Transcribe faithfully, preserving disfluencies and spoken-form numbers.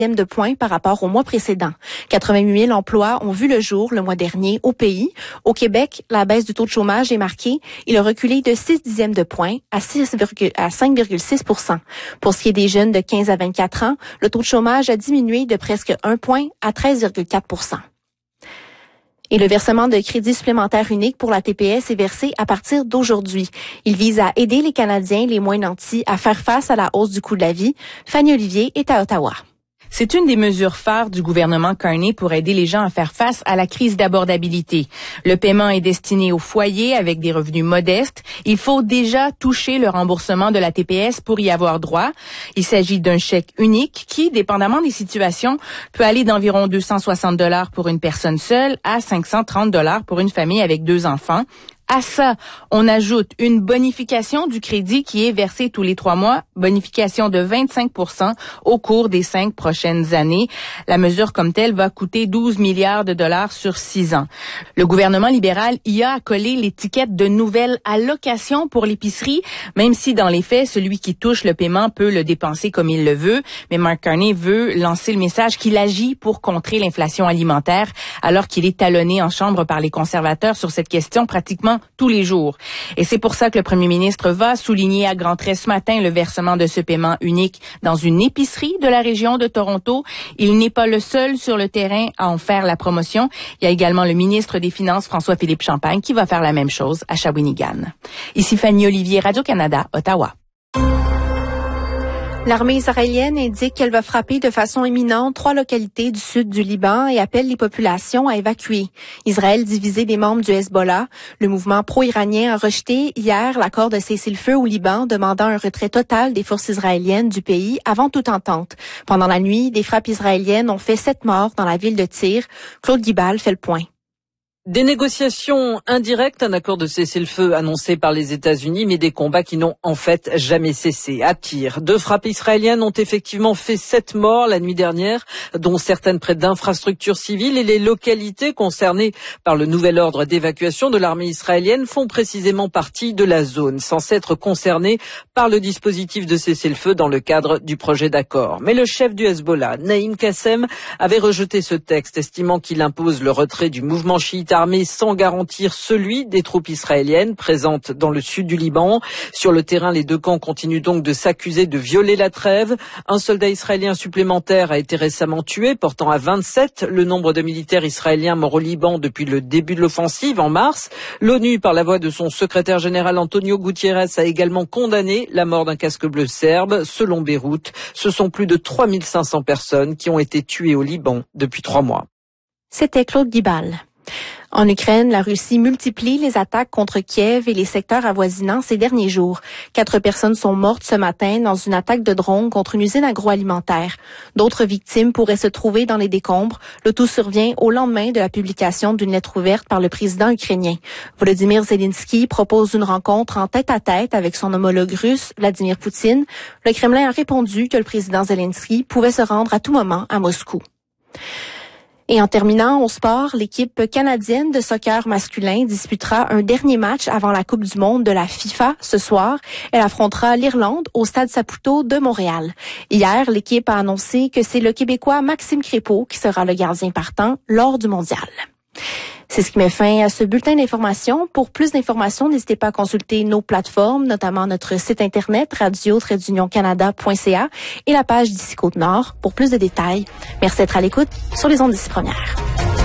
de points par rapport au mois précédent. quatre-vingt-huit mille emplois ont vu le jour le mois dernier au pays. Au Québec, la baisse du taux de chômage est marquée. Il a reculé de six dixièmes de points à, à cinq virgule six pour cent. Pour ce qui est des jeunes de quinze à vingt-quatre ans, le taux de chômage a diminué de presque un point à treize virgule quatre pour cent. Et le versement de crédit supplémentaire unique pour la T P S est versé à partir d'aujourd'hui. Il vise à aider les Canadiens les moins nantis à faire face à la hausse du coût de la vie. Fanny Olivier est à Ottawa. C'est une des mesures phares du gouvernement Carney pour aider les gens à faire face à la crise d'abordabilité. Le paiement est destiné aux foyers avec des revenus modestes. Il faut déjà toucher le remboursement de la T P S pour y avoir droit. Il s'agit d'un chèque unique qui, dépendamment des situations, peut aller d'environ deux cent soixante dollars pour une personne seule à cinq cent trente dollars pour une famille avec deux enfants. À ça, on ajoute une bonification du crédit qui est versée tous les trois mois, bonification de vingt-cinq pour cent au cours des cinq prochaines années. La mesure comme telle va coûter douze milliards de dollars sur six ans. Le gouvernement libéral y a accolé l'étiquette de nouvelle allocation pour l'épicerie, même si dans les faits, celui qui touche le paiement peut le dépenser comme il le veut. Mais Mark Carney veut lancer le message qu'il agit pour contrer l'inflation alimentaire, alors qu'il est talonné en chambre par les conservateurs sur cette question pratiquement tous les jours. Et c'est pour ça que le premier ministre va souligner à grands traits ce matin le versement de ce paiement unique dans une épicerie de la région de Toronto. Il n'est pas le seul sur le terrain à en faire la promotion. Il y a également le ministre des Finances, François-Philippe Champagne, qui va faire la même chose à Shawinigan. Ici Fanny Olivier, Radio-Canada, Ottawa. L'armée israélienne indique qu'elle va frapper de façon imminente trois localités du sud du Liban et appelle les populations à évacuer. Israël divisé des membres du Hezbollah. Le mouvement pro-iranien a rejeté hier l'accord de cessez-le-feu au Liban, demandant un retrait total des forces israéliennes du pays avant toute entente. Pendant la nuit, des frappes israéliennes ont fait sept morts dans la ville de Tyr. Claude Guibal fait le point. Des négociations indirectes, un accord de cessez-le-feu annoncé par les États-Unis, mais des combats qui n'ont en fait jamais cessé. À Tyr, deux frappes israéliennes ont effectivement fait sept morts la nuit dernière, dont certaines près d'infrastructures civiles, et les localités concernées par le nouvel ordre d'évacuation de l'armée israélienne font précisément partie de la zone, censée être concernée par le dispositif de cessez-le-feu dans le cadre du projet d'accord. Mais le chef du Hezbollah, Naïm Qassem, avait rejeté ce texte, estimant qu'il impose le retrait du mouvement chiite armée sans garantir celui des troupes israéliennes présentes dans le sud du Liban. Sur le terrain, les deux camps continuent donc de s'accuser de violer la trêve. Un soldat israélien supplémentaire a été récemment tué, portant à vingt-sept le nombre de militaires israéliens morts au Liban depuis le début de l'offensive en mars. L'ONU, par la voix de son secrétaire général Antonio Guterres, a également condamné la mort d'un casque bleu serbe. Selon Beyrouth, ce sont plus de trois mille cinq cents personnes qui ont été tuées au Liban depuis trois mois. C'était Claude Guibal. En Ukraine, la Russie multiplie les attaques contre Kiev et les secteurs avoisinants ces derniers jours. Quatre personnes sont mortes ce matin dans une attaque de drone contre une usine agroalimentaire. D'autres victimes pourraient se trouver dans les décombres. Le tout survient au lendemain de la publication d'une lettre ouverte par le président ukrainien. Volodymyr Zelensky propose une rencontre en tête-à-tête avec son homologue russe, Vladimir Poutine. Le Kremlin a répondu que le président Zelensky pouvait se rendre à tout moment à Moscou. Et en terminant, au sport, l'équipe canadienne de soccer masculin disputera un dernier match avant la Coupe du monde de la FIFA ce soir. Elle affrontera l'Irlande au Stade Saputo de Montréal. Hier, l'équipe a annoncé que c'est le Québécois Maxime Crépeau qui sera le gardien partant lors du mondial. C'est ce qui met fin à ce bulletin d'information. Pour plus d'informations, n'hésitez pas à consulter nos plateformes, notamment notre site internet radio tiret union canada point c a et la page d'ici Côte-Nord pour plus de détails. Merci d'être à l'écoute sur les ondes d'ici première.